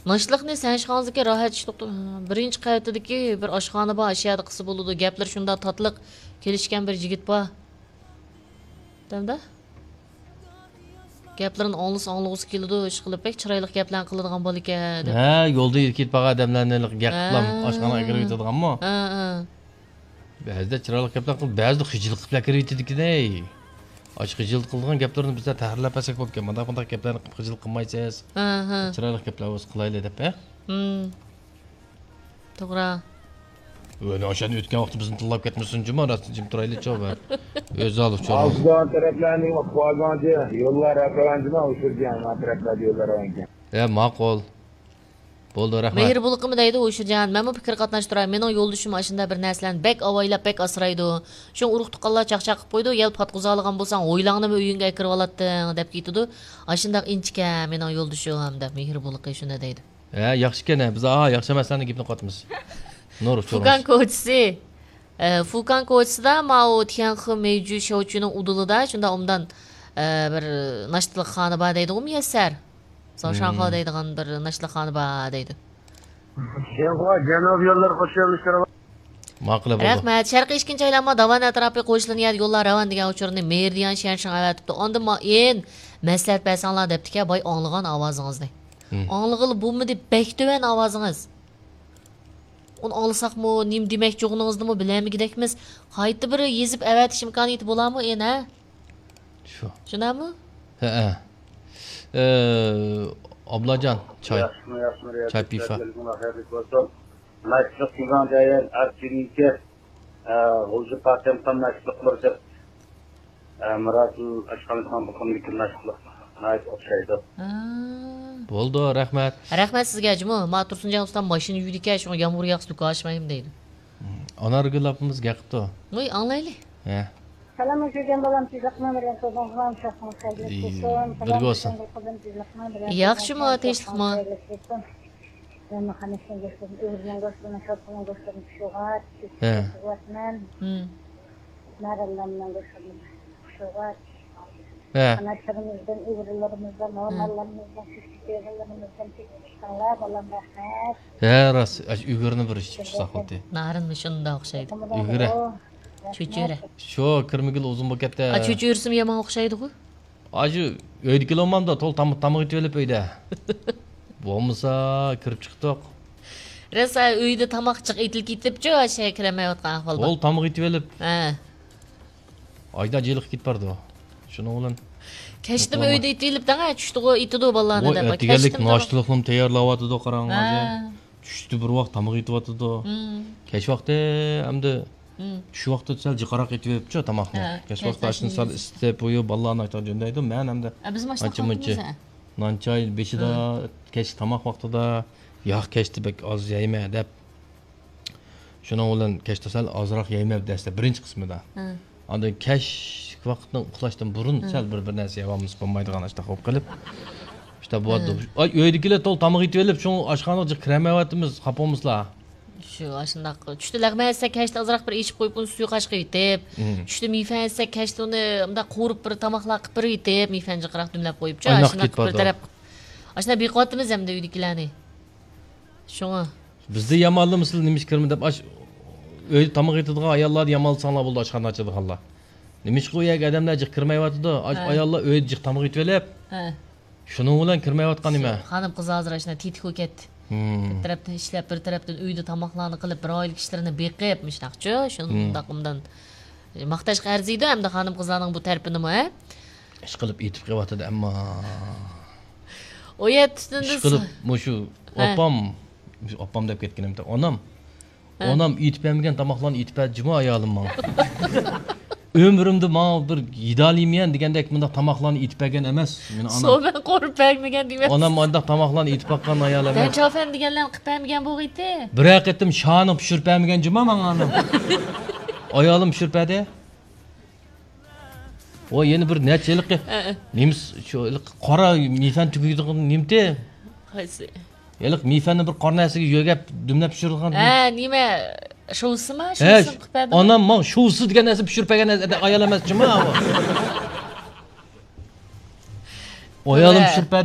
Naşliqni sen şanzdaki rahat iş to'xtab. Birinchi qavatidagi bir oshxona bor, ashyoda qilsa bo'ladi. Gaplar shunda tatliq kelishgan bir yigit bor. Damda? Gaplarni anglag'usi keladi, ish qilib pek chiroyli gaplarni qiladigan bo'l ekan deb. Ha, yo'lda ketib qolgan odamlarni gap qilam, oshxonaga kirib yetadiganmi? Ha. Ba'zida chiroyli gaplar qilib, ba'zida xijillik qilib kirib yetadigan-ey. Xijillik qilgan gaplarni bizlar tahrirlab pasak bo'lib ketgan. Bunday gaplarni xijillik qilmaysiz. Ha. Chiroyli gaplar o'z qilaylik deb, ha? To'g'ri. Öyle aşağı ötken vakti bizim tillab ketmesin cuma arası cim turaylı çoğba. Öz alıp çoğba. Afgan taraflarning qo'yganji yo'llar apravandimi o'shirgan atrofdagi yo'llar avangan. Ma'qul. Bo'ldi, rahmat. Mehr bulqimi deydi O'shirjan. Men bu fikr qatnashtiray. Mening yo'ldoshim ashunda bir narsalarni bek avaylab bek asraydi. Shu urug' tuqqanlar chaqchaq qilib qo'ydi. Yel patquzaligan bo'lsang, o'ylangni uyingga kirib olatding deb ketdi. Ashunda inchika mening yo'ldoshim deb Mehr bulqi shunda deydi. Yaxshi ekan, biz yaxshi emaslarni gapni qotmiz. Nur Fukan ko'chisi. Fukan ko'chisida Mao Tianhe Meiju Shaochuning udulida shunda undan bir nashliqxona bor deydi, Muyassar. Shanxo deydigan bir nashliqxona bor deydi. Shanxo janob yo'llar qo'shilishlar. Ma'qul bo'ldi. Rahmat. Sharqiy ishkinchi aylanma davan atrofiga qo'shilinadigan yo'llar ravan degan uchurni Merdian Shanshin avatibdi. Onda en maslahat bersanglar debdi-ki, boy anglagan ovozingizni. Anglag'ili bo'lmadi, bektovan ovozingiz. Onu alsaqmı, nim demek çoğunuzdu mu bilemigidekmiz. Qayta bir yezip avatish imkoniyati bo'ladimi endi, ha? Shu. Shunami? Ha. Ablajon, choy. Choy pifa. Nashliq qilgan joylar archivinga o'zi patentan nashliq qilib Miratul ashxonadan buqimlik nashliq. O'xshaydi. Bo'ldi, rahmat. Rahmat sizga, Jumo. Ma Tursunjon ustam mashina yuydika, shu yomg'ir yog'sa dukoshmayim deydi. Onargilapimiz gapdi. Voy, anglayli. Ha. Salam o'shagan bolam tezlikman bilan so'zlagan shaxsan xayr olsun. Birga olsun. Yaxshimi, tinchlikmi? Ben mexanistin gösterdim, öğrenen gösterdim, şartından gösterdim, şuğat, şuğatmen, nerelerinden gösterdim, şuğat. Anahtarımızdan, ıvırlarımızdan, normallarımızdan, süslüklerimizden çıkanlar, balam rahmet. Ha, ras, ügürünü bir iş saqladi. Narinmi shunda o'xshaydi. Ügüre. Cho'chira. Shu kirmigil uzun bu katta. Cho'chirsim yomon o'xshaydi-ku. Aşı öydeki olmamda tol tamı gitvelip öyde. Bo'lmasa kirib chiqdik. Rasa uyda tamoq chiq etilib ketibchi, o'sha kiramayotgan ahvol bor. Ol tamı gitvelip. Ha. Ayda jilik git bardi. Şunu olan. Keştim uyda etilib danga tushdi-ku, itidu ballani deb. Tigelik naştılıqım tayyorlawatıdı qarаңaja. Tushdi bir vaqt tamı gitwatıdı. Keş vaqti hamda shu vaqtda sal jiqaroq etibchi tamoqni. Kesh vaqtda ashni sal istep qo'yib ballani aytib jo'ndaydi. Men hamda biz mashina Nançay beşida kesh tamoq vaqtida yog' kechdi bek oz yeyma deb. Shuning bilan kechda sal ozroq yeyma desta birinchi qismida. Anda kesh vaqtdan uxlashdan burun sal bir narsa yeyamiz bo'lmaydigan ashta qo'yib qilib. İşte bu adı. Ay uydagilar tol tamoq yetib olib, shu oshxonaga kiramayapmiz, qapamizlar. Shu ashundaq tushdi lag'maysa kashda azroq bir ichib qo'yib uni suvi qashqa yetib, tushdi mifansa kashda uni unda qo'rib bir tamoqlar qilib bir yetib, mifanji qiraq dumlab qo'yibchi, ashundaq bir taraf. Ashunda beqotimiz hamda uydagilarni. Shunga Bizda yamanlı misl nimish kirmi deb ash uyda tamoq yetadigan ayollar yamalsanlar bo'ldi oshxona ochadiganlar. Nimish qo'yak odamlar jiq kirmayotdi, ayollar uyda jiq tamoq yetib olib. Shuning bilan kirmayotgan nima? Xonim qiz hozir ashuna tetik ketdi. Bir tarafdan ishlab, bir tarafdan uyda tamoqlarni qilib, bir oylik ishlarini beqib mishnaqchi, shundaqimdan maqtashga arziydi hamda xonim qizlarning bu tarpinimi, ha? Ish qilib yetib qo'yotdi, ammo o'yatdingiz. Ish qilib, mushu opam deb ketganimda, onam yetib bermagan tamoqlarni yetib berdi, juma ayolim menga. Ömrümde ma bir yedaliymen degandek bunda tamoqlarni yetib bergan emas. Meni onam. So'ban qo'rib bermagan demas. Onam bunda tamoqlarni yetib bergan ayol emas. Ben chofan deganlarni qilib bermagan bo'g'iydi. Bir qatim shani pishirib bermagan juma menga onam. Ayolim pishirib berdi. O yeni bir neçelik nemis shu qora mifan tuguydigan nimte? Qaysi? Yeliq mifanni bir qornasiga yo'gab dumlab pishirgan. Nima shovsimi? Shovsi qilib berdi. Onam men shovsi degan narsa pishirib bergan ayol emas juma. Oyalim pishirib